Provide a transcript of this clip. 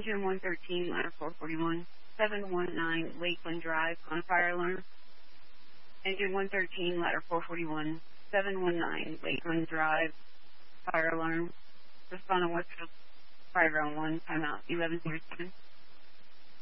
Engine 113, ladder 441, 719 Lakeland Drive on fire alarm. Engine 113, ladder 441, 719 Lakeland Drive, fire alarm. Respond on West Coast, fire ground 1, timeout 11:37.